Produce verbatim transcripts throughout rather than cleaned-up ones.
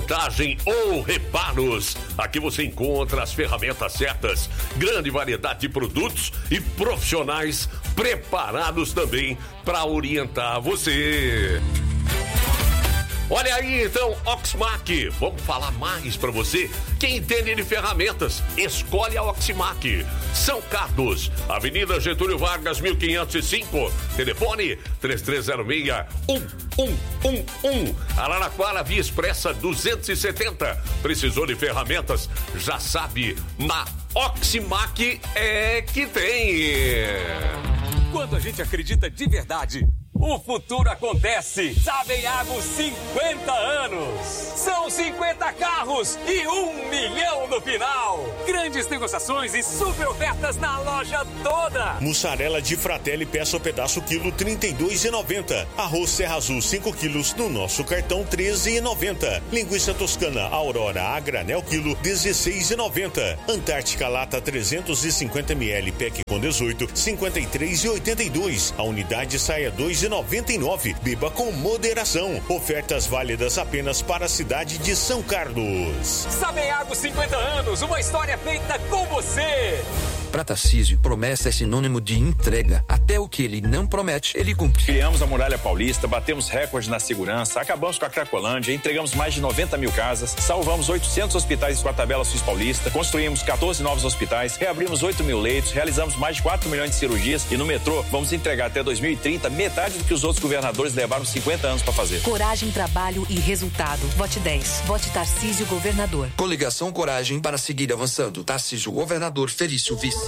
montagem ou reparos. Aqui você encontra as ferramentas certas, grande variedade de produtos e profissionais preparados também para orientar você. Olha aí, então, Oximac, vamos falar mais para você. Quem entende de ferramentas, escolhe a Oximac. São Carlos, Avenida Getúlio Vargas, mil quinhentos e cinco. Telefone três três zero seis, um um um um. Araraquara, Via Expressa duzentos e setenta. Precisou de ferramentas? Já sabe, na Oximac é que tem. Quando a gente acredita de verdade, o futuro acontece. Saveago, cinquenta anos. São cinquenta carros e um milhão no final. Grandes negociações e super ofertas na loja toda. Mussarela de Fratelli peça o pedaço quilo trinta e dois reais e noventa centavos. Arroz Serra Azul cinco quilos no nosso cartão treze reais e noventa centavos. Linguiça toscana Aurora a granel quilo dezesseis reais e noventa centavos. Antártica lata trezentos e cinquenta mililitros pack com dezoito, cinquenta e três reais e oitenta e dois centavos. A unidade saia dois reais e noventa e nove centavos. Beba com moderação. Ofertas válidas apenas para a cidade de São Carlos. Saveago, cinquenta anos, uma história feita com você. Para Tarcísio, promessa é sinônimo de entrega. Até o que ele não promete, ele cumpre. Criamos a Muralha Paulista, batemos recordes na segurança, acabamos com a Cracolândia, entregamos mais de noventa mil casas, salvamos oitocentos hospitais com a tabela Sus Paulista, construímos quatorze novos hospitais, reabrimos oito mil leitos, realizamos mais de quatro milhões de cirurgias e no metrô vamos entregar até dois mil e trinta metade do que os outros governadores levaram cinquenta anos para fazer. Coragem, trabalho e resultado. Vote dez. Vote Tarcísio Governador. Coligação Coragem para seguir avançando. Tarcísio Governador, Felício Vice.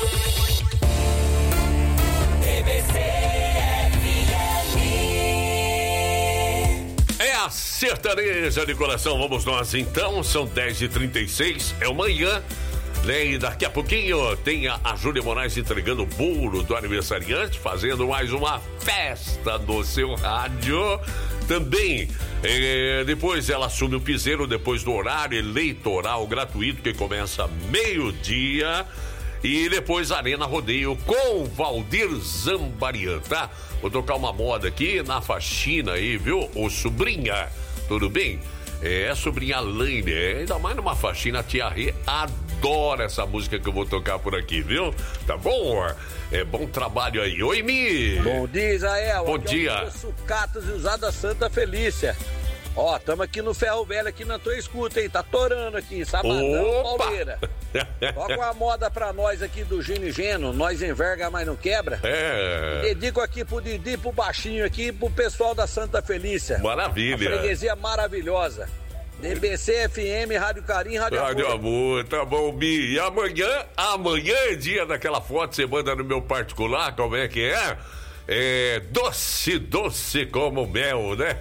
É a sertaneja de coração, vamos nós então, são dez e trinta e seis, é o manhã, né? E daqui a pouquinho tem a, a Júlia Moraes entregando o bolo do aniversariante, fazendo mais uma festa no seu rádio. Também, é, depois ela assume o piseiro, depois do horário eleitoral gratuito, que começa meio-dia. E depois Arena Rodeio com Valdir Zambarian, tá? Vou tocar uma moda aqui na faxina aí, viu? Ô sobrinha, tudo bem? É, sobrinha Laine, é, ainda mais numa faxina, a tia Rê adora essa música que eu vou tocar por aqui, viu? Tá bom? É bom trabalho aí. Oi, Mi! Bom dia, Israel. Bom aqui dia. É o Sucatas e Usada Santa Felícia. Ó, tamo aqui no Ferro Velho, aqui na tua escuta, hein? Tá torando aqui, sabadão, Opa! Pauleira. Toca uma moda pra nós aqui do Gino e Geno, nós enverga, mas não quebra. É. Dedico aqui pro Didi, pro Baixinho aqui, pro pessoal da Santa Felícia. Maravilha. Uma freguesia maravilhosa. D B C, F M, Rádio Carinho, Rádio, Rádio Amor. Amor, tá bom, Mi. E amanhã, amanhã é dia daquela foto, você manda no meu particular, como é que é? É doce, doce como mel, né?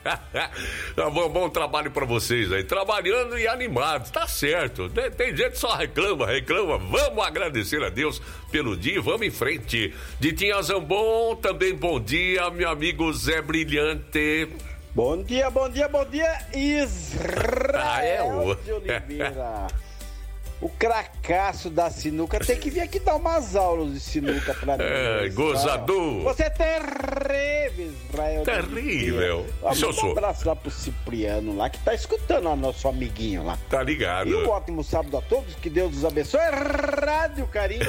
Tá bom, bom trabalho pra vocês aí, trabalhando e animados, tá certo. Tem, tem gente que só reclama, reclama. Vamos agradecer a Deus pelo dia e vamos em frente. Ditinha Zambon, também bom dia, meu amigo Zé Brilhante. Bom dia, bom dia, bom dia, Israel ah, é o... de Oliveira. O cracaço da sinuca tem que vir aqui dar umas aulas de sinuca pra mim. É, gozador. Você é terrível, Israel. Terrível. Vamos dar um abraço lá pro Cipriano lá, que tá escutando o nosso amiguinho lá. Tá ligado. E um ótimo sábado a todos, que Deus os abençoe. Rádio Carinho.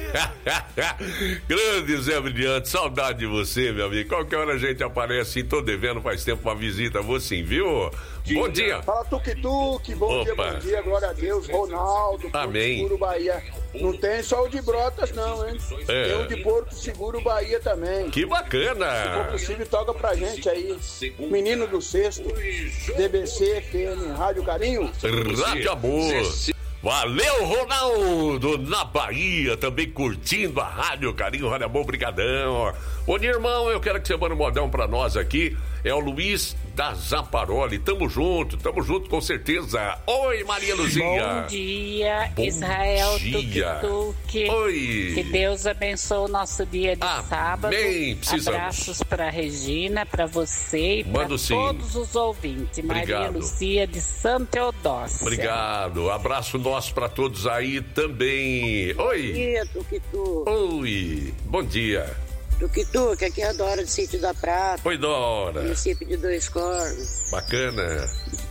Grande Zé Brilhante, saudade de você, meu amigo. Qualquer hora a gente aparece, tô devendo faz tempo uma visita a você, viu? Dia. Bom dia. Fala Tuque-Tuque, bom Opa. dia, bom dia, glória a Deus, Ronaldo, Amém. Seguro Bahia. Não tem só o de Brotas não, hein? É. Tem o de Porto Seguro Bahia também. Que bacana. Se for possível, toca pra gente aí. Menino do Sexto, D B C, F M, Rádio Carinho. Rádio Amor. Valeu, Ronaldo, na Bahia, também curtindo a Rádio Carinho, Rádio Amor, brigadão. Ô, irmão, eu quero que você mande um modão pra nós aqui. É o Luiz da Zaparoli. Tamo junto, tamo junto com certeza. Oi, Maria Luzia. Bom dia, Bom Israel dia. Tuque-Tuque. Oi. Que Deus abençoe o nosso dia de Amém. sábado. Precisamos. Abraços pra Regina, pra você e pra Mando sim. todos os ouvintes. Obrigado. Maria Lucia de Santa Teodócia. Obrigado. Abraço nosso pra todos aí também. Oi. Bom dia, Tuque-Tuque. Oi. Bom dia. Tuque-Tuque, aqui é a Dora do Sítio da Prata. Oi, Dora. Município de Dois Corvos. Bacana.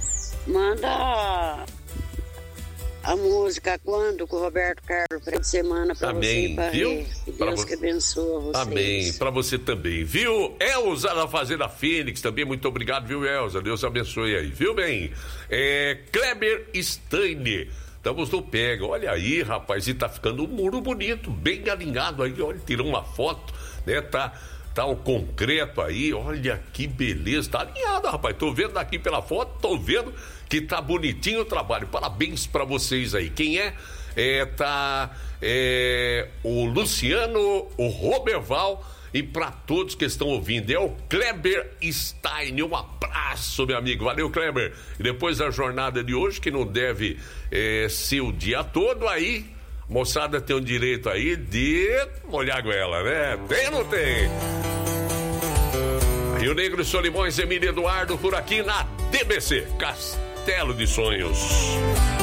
Manda a música Quando com o Roberto Carlos para de semana para você e para viu? Que Pra Deus vo... que abençoe vocês. Amém, para você também, viu? Elza da Fazenda Fênix também, muito obrigado, viu, Elza? Deus abençoe aí, viu, bem? É, Kleber Steiner, estamos no pega, olha aí, rapaz, e tá ficando um muro bonito, bem alinhado aí, olha, tirou uma foto, né, tá... Tá o concreto aí, olha que beleza, tá alinhado, rapaz, tô vendo daqui pela foto, tô vendo que tá bonitinho o trabalho, parabéns pra vocês aí. Quem é? É, tá é, o Luciano, o Roberval e pra todos que estão ouvindo, é o Kleber Stein, um abraço, meu amigo, valeu, Kleber. E depois da jornada de hoje, que não deve é, ser o dia todo, aí moçada tem o direito aí de molhar a goela, né? Tem ou não tem? Rio Negro e Solimões, Emílio Eduardo por aqui na D B C, Castelo de Sonhos.